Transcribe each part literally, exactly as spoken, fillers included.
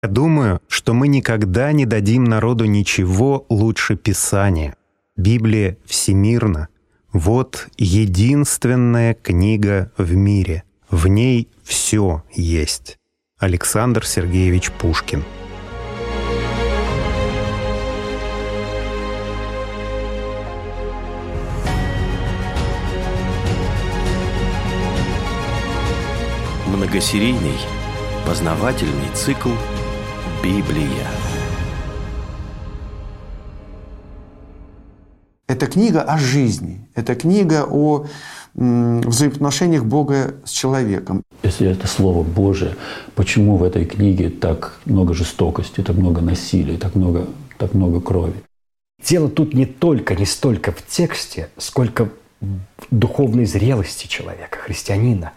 Я думаю, что мы никогда не дадим народу ничего лучше Писания. Библия всемирна. Вот единственная книга в мире. В ней все есть. Александр Сергеевич Пушкин. Многосерийный познавательный цикл «Библия». Это книга о жизни, это книга о м, взаимоотношениях Бога с человеком. Если это Слово Божие, почему в этой книге так много жестокости, так много насилия, так много, так много крови? Дело тут не только, не столько в тексте, сколько в духовной зрелости человека, христианина.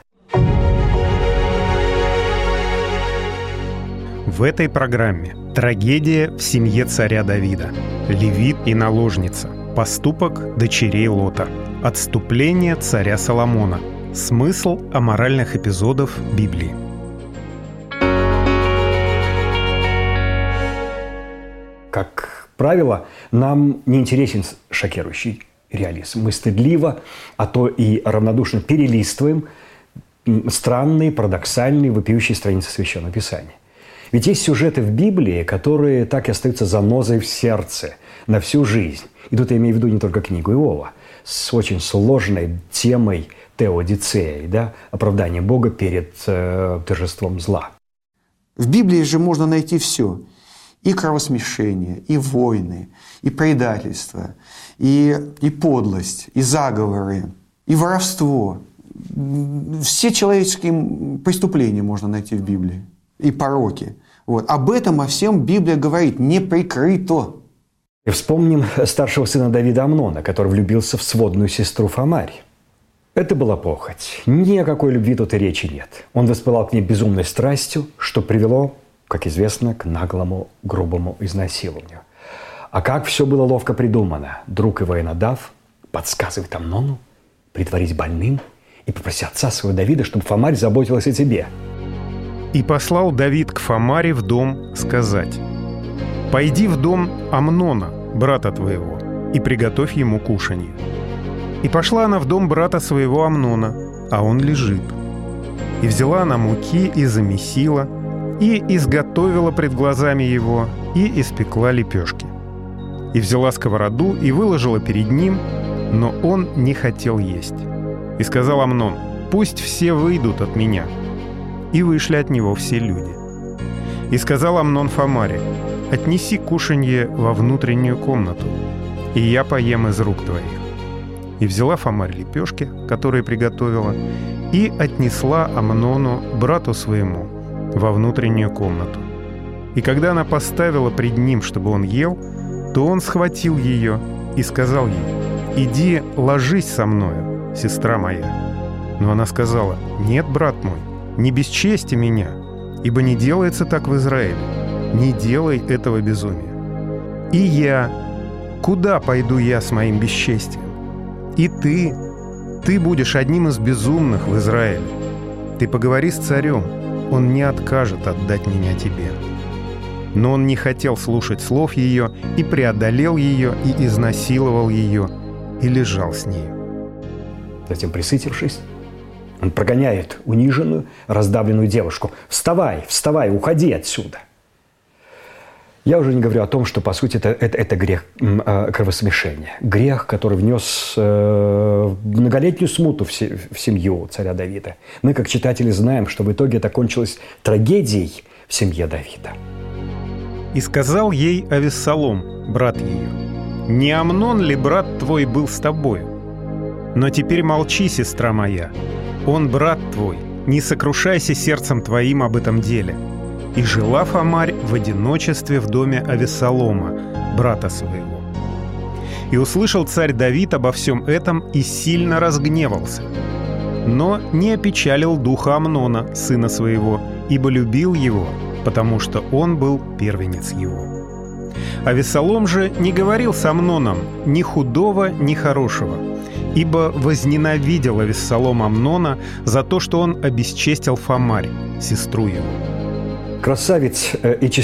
В этой программе трагедия в семье царя Давида, левит и наложница, поступок дочерей Лота, отступление царя Соломона, смысл аморальных эпизодов Библии. Как правило, нам не интересен шокирующий реализм. Мы стыдливо, а то и равнодушно перелистываем странные, парадоксальные, вопиющие страницы Священного Писания. Ведь есть сюжеты в Библии, которые так и остаются занозой в сердце на всю жизнь. И тут я имею в виду не только книгу Иова, с очень сложной темой теодицеи, да, оправдания Бога перед э, торжеством зла. В Библии же можно найти все. И кровосмешение, и войны, и предательство, и, и подлость, и заговоры, и воровство. Все человеческие преступления можно найти в Библии. И пороки. Вот. Об этом, о всем Библия говорит, не прикрыто. И вспомним старшего сына Давида Амнона, который влюбился в сводную сестру Фамарь. Это была похоть. Ни о какой любви тут и речи нет. Он воспылал к ней безумной страстью, что привело, как известно, к наглому, грубому изнасилованию. А как все было ловко придумано. Друг его Ионадав подсказывает Амнону притворить больным и попросить отца своего Давида, чтобы Фамарь заботилась о тебе. «И послал Давид к Фамаре в дом сказать: «Пойди в дом Амнона, брата твоего, и приготовь ему кушанье». И пошла она в дом брата своего Амнона, а он лежит. И взяла она муки и замесила, и изготовила пред глазами его, и испекла лепешки. И взяла сковороду и выложила перед ним, но он не хотел есть. И сказал Амнон: «Пусть все выйдут от меня». И вышли от него все люди. И сказал Амнон Фамаре: «Отнеси кушанье во внутреннюю комнату, и я поем из рук твоих». И взяла Фамарь лепешки, которые приготовила, и отнесла Амнону, брату своему, во внутреннюю комнату. И когда она поставила пред ним, чтобы он ел, то он схватил ее и сказал ей: «Иди, ложись со мною, сестра моя». Но она сказала: «Нет, брат мой, не бесчести меня, ибо не делается так в Израиле. Не делай этого безумия. И я, куда пойду я с моим бесчестием? И ты, ты будешь одним из безумных в Израиле. Ты поговори с царем, он не откажет отдать меня тебе». Но он не хотел слушать слов ее, и преодолел ее, и изнасиловал ее, и лежал с нею. Затем, присытившись, он прогоняет униженную, раздавленную девушку. «Вставай, вставай, уходи отсюда!» Я уже не говорю о том, что, по сути, это, это, это грех э, кровосмешения. Грех, который внес э, многолетнюю смуту в, се, в семью царя Давида. Мы, как читатели, знаем, что в итоге это кончилось трагедией в семье Давида. «И сказал ей Авессалом, брат ее: не Амнон ли брат твой был с тобою? Но теперь молчи, сестра моя, он брат твой, не сокрушайся сердцем твоим об этом деле». И жила Фамарь в одиночестве в доме Авессалома, брата своего. И услышал царь Давид обо всем этом и сильно разгневался. Но не опечалил духа Амнона, сына своего, ибо любил его, потому что он был первенец его. Авессалом же не говорил с Амноном ни худого, ни хорошего, ибо возненавидел Авессалом Амнона за то, что он обесчестил Фамарь, сестру его. красавец э, и